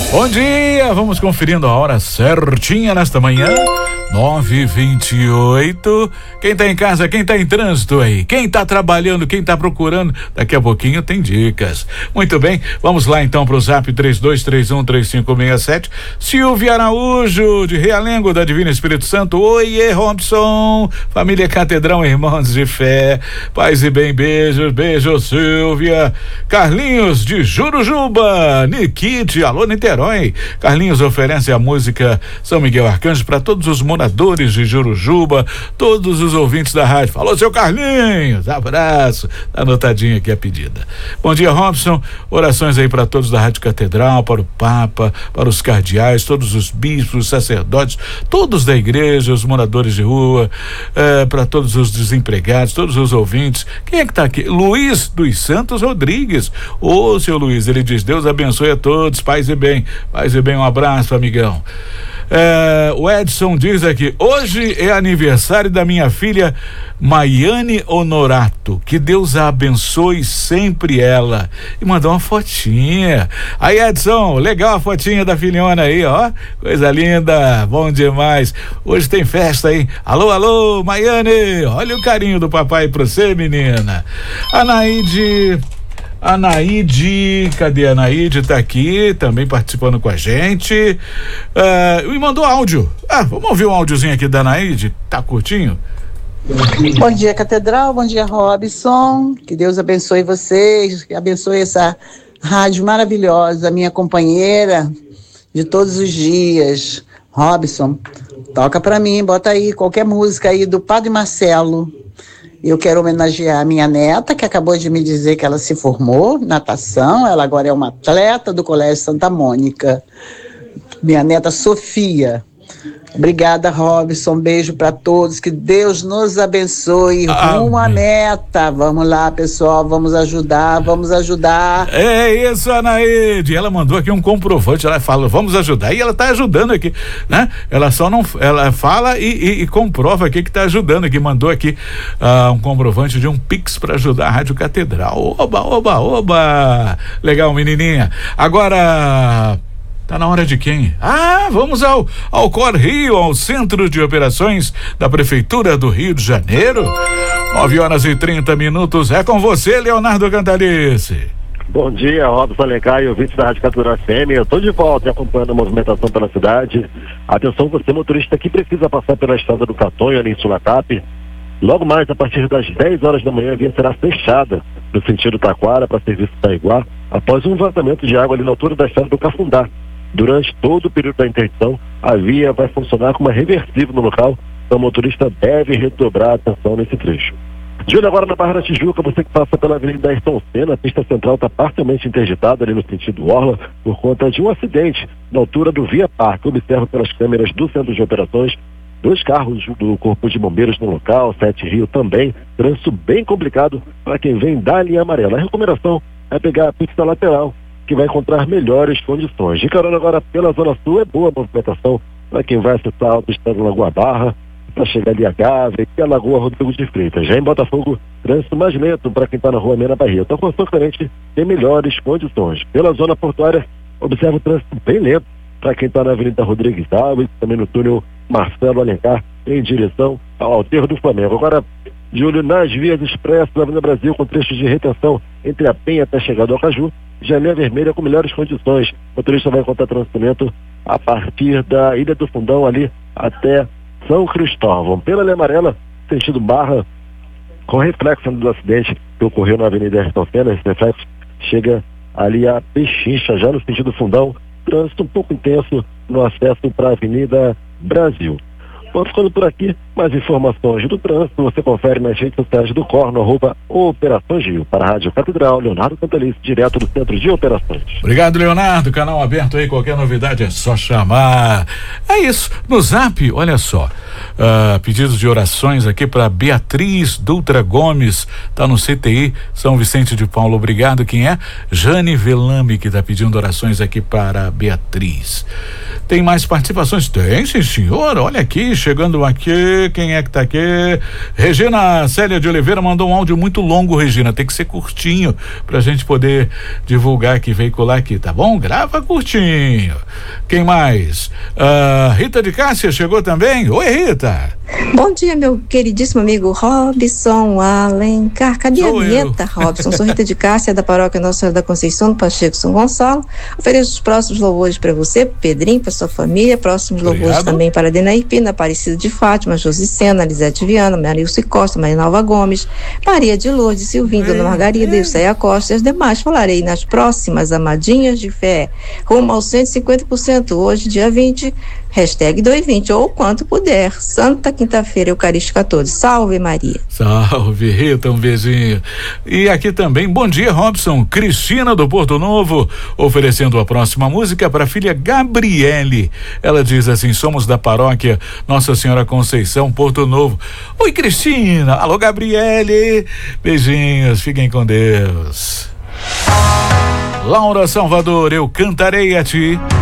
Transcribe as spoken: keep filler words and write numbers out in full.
Bom dia, vamos conferindo a hora certinha nesta manhã, nove e vinte e oito. Quem tá em casa, quem tá em trânsito aí, quem tá trabalhando, quem tá procurando, daqui a pouquinho tem dicas. Muito bem, vamos lá então pro zap três dois três um três cinco seis sete. Silvia Araújo, de Realengo, da Divina Espírito Santo. Oiê, Robson, família Catedral, irmãos de fé, paz e bem, beijos, beijo, Silvia. Carlinhos, de Jurujuba, Nikite, alô, Niterói. Carlinhos oferece a música São Miguel Arcanjo para todos os moradores de Jurujuba, todos os ouvintes da rádio. Falou, seu Carlinhos, abraço, tá anotadinho aqui a pedida. Bom dia, Robson, orações aí para todos da Rádio Catedral, para o Papa, para os cardeais, todos os bispos, os sacerdotes, todos da igreja, os moradores de rua, eh, para todos os desempregados, todos os ouvintes. Quem é que tá aqui? Luiz dos Santos Rodrigues. Ô, seu Luiz, ele diz, Deus abençoe a todos, paz e bem. Paz e bem, um abraço, amigão. É, o Edson diz aqui, hoje é aniversário da minha filha Maiane Honorato, que Deus a abençoe sempre ela, e mandou uma fotinha. Aí, Edson, legal a fotinha da filhona aí, ó, coisa linda, bom demais. Hoje tem festa aí. Alô, alô, Maiane, olha o carinho do papai pra você, menina. Anaíde Anaíde, cadê a Anaíde? Tá aqui, também participando com a gente. Uh, me mandou áudio. Ah, vamos ouvir um áudiozinho aqui da Anaíde? Tá curtinho? Bom dia, Catedral, bom dia, Robson. Que Deus abençoe vocês, que abençoe essa rádio maravilhosa, minha companheira de todos os dias. Robson, toca pra mim, bota aí qualquer música aí do Padre Marcelo. Eu quero homenagear a minha neta, que acabou de me dizer que ela se formou, natação, ela agora é uma atleta do Colégio Santa Mônica. Minha neta Sofia. Obrigada, Robson, beijo para todos, que Deus nos abençoe, rumo à meta. Vamos lá, pessoal, vamos ajudar, vamos ajudar. É isso, Anaíde, ela mandou aqui um comprovante, ela fala, vamos ajudar, e ela tá ajudando aqui, né? Ela só não, ela fala e, e, e comprova aqui que tá ajudando aqui, mandou aqui uh, um comprovante de um Pix para ajudar a Rádio Catedral. Oba, oba, oba, legal, menininha. Agora... tá na hora de quem? Ah, vamos ao, ao Cor Rio, ao Centro de Operações da Prefeitura do Rio de Janeiro. nove horas e trinta minutos. É com você, Leonardo Cantalice. Bom dia, Robson Alencar e ouvintes da Rádio Catedral F M. Eu estou de volta acompanhando a movimentação pela cidade. Atenção, você motorista que precisa passar pela estrada do Catonho, ali em Sulacap. Logo mais, a partir das dez horas da manhã, a via será fechada no sentido Taquara para serviço Taiguá, após um vazamento de água ali na altura da estrada do Cafundá. Durante todo o período da interdição, a via vai funcionar como uma reversível no local, então o motorista deve redobrar a atenção nesse trecho. De olho agora na Barra da Tijuca, você que passa pela Avenida Ayrton Senna, a pista central está parcialmente interditada ali no sentido Orla, por conta de um acidente na altura do Via Parque. Observa pelas câmeras do Centro de Operações, dois carros do Corpo de Bombeiros no local, Sete Rio também, trânsito bem complicado para quem vem da linha amarela. A recomendação é pegar a pista lateral, que vai encontrar melhores condições. De carona agora pela Zona Sul, é boa a movimentação para quem vai acessar a autoestrada Lagoa Barra, para chegar ali a Gávea e a Lagoa Rodrigo de Freitas. Já em Botafogo, trânsito mais lento para quem está na Rua Mena Barreto. Então, consequentemente, tem melhores condições. Pela zona portuária, observa o trânsito bem lento para quem está na Avenida Rodrigues Alves, também no túnel Marcelo Alencar, em direção ao Aterro do Flamengo. Agora, de olho nas vias expressas da Avenida Brasil, com trechos de retenção entre a Penha até a chegada ao Caju, Janela Vermelha com melhores condições. O motorista vai encontrar transportamento a partir da Ilha do Fundão ali até São Cristóvão. Pela linha amarela, sentido Barra, com reflexo do acidente que ocorreu na Avenida Ayrton Senna. Esse reflexo chega ali a Pechincha, já no sentido Fundão. Trânsito um pouco intenso no acesso para a Avenida Brasil. Vamos ficando por aqui. Mais informações do trânsito você confere nas redes sociais do Corno, arroba Operações Gil. Para a Rádio Catedral, Leonardo Cantalice, direto do Centro de Operações. Obrigado, Leonardo. Canal aberto aí, qualquer novidade é só chamar. É isso. No Zap, olha só. Uh, pedidos de orações aqui para Beatriz Dutra Gomes, tá no C T I São Vicente de Paulo. Obrigado. Quem é? Jane Velame, que tá pedindo orações aqui para Beatriz. Tem mais participações? Tem, sim, senhor. Olha aqui, chegando aqui, quem é que tá aqui? Regina Célia de Oliveira mandou um áudio muito longo, Regina, tem que ser curtinho pra gente poder divulgar aqui, veicular aqui, tá bom? Grava curtinho. Quem mais? Uh, Rita de Cássia chegou também? Oi, Rita. Bom dia, meu queridíssimo amigo Robson Alencar. Cadê Sou a vinheta, Robson? Sou Rita de Cássia, da paróquia Nossa Senhora da Conceição, do Pacheco São Gonçalo. Ofereço os próximos louvores para você, Pedrinho, para sua família. Próximos Obrigado. Louvores também para Denaí Pina, Aparecida de Fátima, Josicena, Lisete Viana, Marilce Costa, Maria Nova Gomes, Maria de Lourdes, Silvinho, Dona Margarida, é. Ilceia Costa e as demais. Falarei nas próximas Amadinhas de Fé, rumo aos cento e cinquenta por cento, hoje, dia vinte, hashtag dois vinte, ou quanto puder. Santa Quinta-feira Eucarística a todos. Salve, Maria. Salve, Rita, um beijinho. E aqui também, bom dia, Robson. Cristina do Porto Novo, oferecendo a próxima música para a filha Gabriele. Ela diz assim: somos da paróquia Nossa Senhora Conceição, Porto Novo. Oi, Cristina. Alô, Gabriele. Beijinhos, fiquem com Deus. Laura Salvador, eu cantarei a ti.